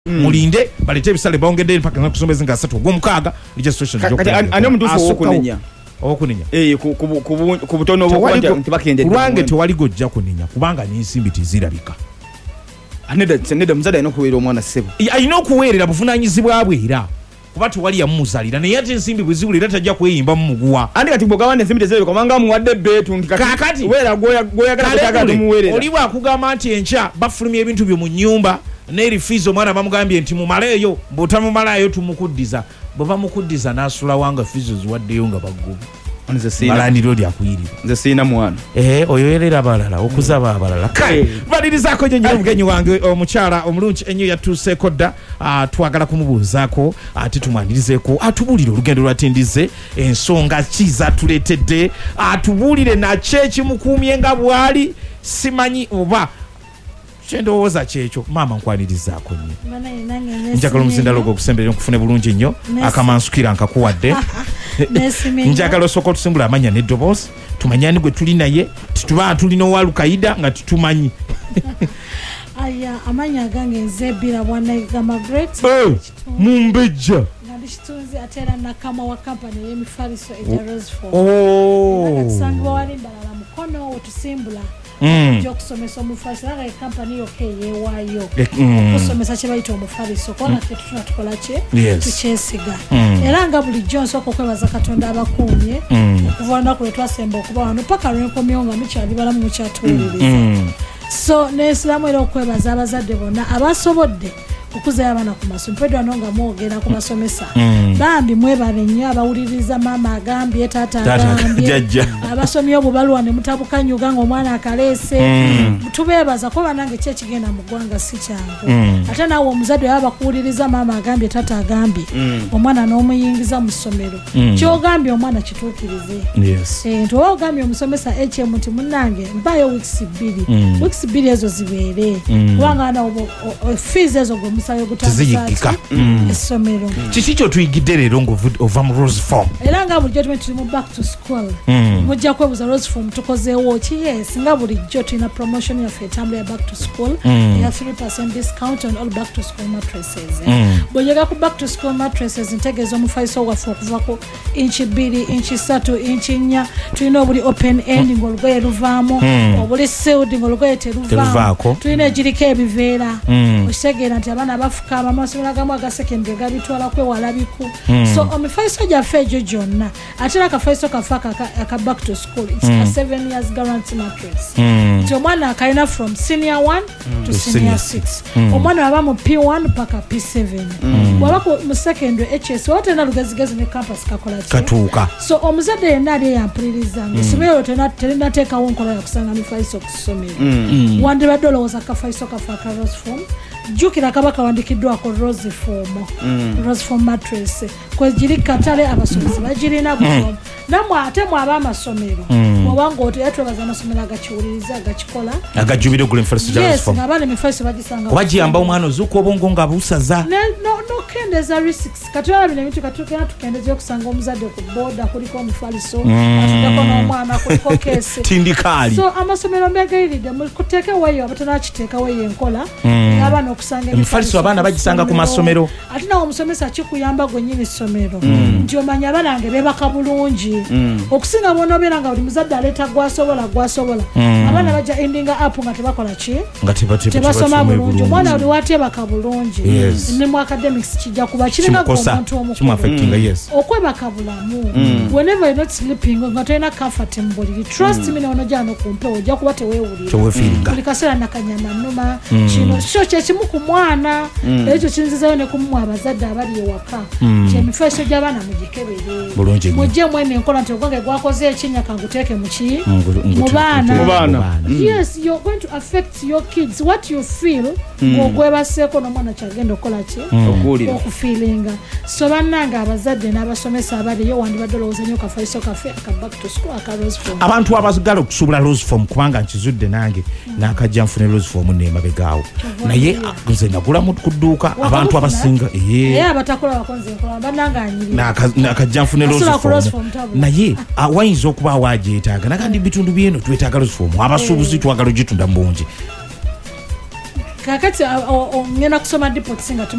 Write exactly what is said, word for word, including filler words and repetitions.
mulinde balete ebisale bongedde mpaka nakusomeza nga asatu ogw'omukaaga registration ani omutuufu ow'okunenya okunenya eh ku butono obwo ntibakende kubange tewali gojja kunenya kubanga n'ensimbi tizirabika aneda seneda muzada ino kuweera omwana ssebo alina okuweerera buvunaanyizibwa bwe era kuba tewali yamuzalira naye ate ensimbi bwe ziwulira tajja kweyimba mu muguwa andi kati bwogabana ensimbi tezirabika kubanga muwadde beetu nti kakati weera goyagala tumuweerera oli bwakugamba nti enkya bafulumya ebintu byo mu nnyumba n'erifiizi omwana bamugambye nti mumaleeyo bw'otamumalayo tumukuddiza bwe bamukuddiza n'asula wanga fiizi ziwaddeyo nga baggubu malaniro lyakuyirira nze siina mwana eh oyoyerera abalala okuzaba abalala kale balirizaako nnyo nnyo omugenyi wange omukyala omulungi ennyo yatuuseeko dda twagala kumubuuzaako ate tumwanirizeeko atubuulire olugendo lwatindize ensonga ki zatuleetedde atubuulire nakyo ekimukuumye nga bwali simanyi oba kyendowooza kyekyo maama nkwanirizaako nnyo njagala omuzindalo gwo okusemberera nkufune bulungi nnyo akamansukira nkakuwadde njagala osooka otusimbula amanya n'eddoboozi tumanyani gwe tuli naye tituba tulina owalukaida nga titumanyi aya amanya gange nze Bira Bwanayigama Great mumbejja kitunzi atera nakama wa company y'emifaliso eda Roseform oh akasangwa wali ndala mukono otusimbula jo kusomesa omufaliso nga company yoke yewayo okusomesa kye bayita omufaliso kona kitu tunatukola kye tukyesiga era nga buli Jones okwebaza Katonda abakumye okuvana ku twasemba okuba wano paka lwenkomyo nga mukyali balamu mukyatuuliriza so n'Islamu era okwebaza abazadde bonna abasobodde okuza abana ku masomo pedwa nonga mwogera ku masomesa bambi mwebale nnyo abawuliriza mama agambye tata agambye abasomye obubalwa ne mutabukanyuga nga omwana akaleese tubebaza ko banange kye kigenda mu ggwanga si kyangu ate nawe omuzadde yaba kuwuliriza mama agambye tata agambye omwana n'omuyingiza mu ssomero kyogambye omwana kituukirize nti oba ogambye omusomesa H M nti munnange mpayo weeks bbiri weeks bbiri ezo zibeere kubanga na fees ezo teziyigika essomero kiki kyo tuyigidde leero ng'ova mu Roseform era nga bulijjo tuli mu back to school mujja kwebuuza Roseform tukozeewo ki yes nga bulijjo tulina promotion yaffe etambula ya back to school eya three percent discount on all back to school mattresses bw'ojega ku back to school mattresses ntegeeza omufaliso waffe okuva ku inchi bbiri inchi ssatu inchi nnya tulina obuli open end ng'olugoye luvaamu obuli sealed ng'olugoye teruvaamu tulina egiriko ebiveera okitegeera nti abaana bafuka amasomero agamu aga secondary gabitwala kwewala biku so omufaliso gyaffe egyo gyonna ate era akafaliso kaffe aka back to school it's a seven years guarantee mattress nti omwana akalina from senior one to senior six omwana waba mu P one paka P seven waba mu secondary H S watena lugezigezi ne campus kakola katuuka so omuzadde yenna ali yampuliriza ngesomero terinateekawo nkola yakusanga mifaliso ku ssomero wandibadde olowooza akafaliso kaffe aka Roseform jukira kabaka wandikiddwako Roseform Roseform mattress kwegiri katale abasomesa bagirina busomo namwe ate mwaba amasomero mwabango oto yatwebaza amasomero agakiwuliriza agakikola agajubire ogula emifaliso ja Roseform yes ngabane emifaliso bagisanga wagiyamba omwana ozuuka obongo nga busaza no no kendeza risks katwala bino ebintu katukena tukendeza okusanga omuzadde ku boda kuliko omufaliso atudako n'omwana kuliko kese tindikali so amasomero mbegayiride mukuteeka wayo abatana kiteeka wayo enkola abana okusanga emifaliso abaana bagisanga ku masomero ate nawo omusomesa kikuyamba gwennyini ssomero nti omanya abanange bebaka bulungi okusinga bona obeera nga buli muzadde aleeta gwasobola gwasobola abaana bajja endinga app nga tebakola ki tebasoma bulungi omwana oli wateebaka bulungi ne mu academics kijja kuba kiringa omuntu omukulu okwebaka bulamu whenever you're not sleeping nga tolina comfort mu buliri trust me nono gyano kumpewo ojja kuba teweewulira buli kaseera nakanyama nnuma kino kyo kyekimu ku mwana ekyo kinzizayo ne kumu abazadde abali ewaka nti emifaliso gy'abaana mugikebere mujje mwene enkola nti ogwange gwakoze ekinya kanguteeke muki mu baana yes you're going to affect your kids what you feel ng'ogwebaseeko n'omwana kyagenda okukola ki okufiiringa so bannange abazadde n'abasomesa abaliyo wandibadde olowooza nnyo kafaliso kaffe aka back to school aka Roseform abantu abagala okusuubula Roseform kubanga nkizudde nange n'akajja nfune Roseform n'emabegaawo naye nze nagula mu kudduuka abantu abasinga ee abatakola bakonze enkola bannange anyiri n'akajja nfune Roseform naye wayinza okuba waagyetaaga nakandi bitundu byeno twetaaga Roseform abasuubuzi twagala ogitunda mu bungi kakati ngenda kusoma dipoti singa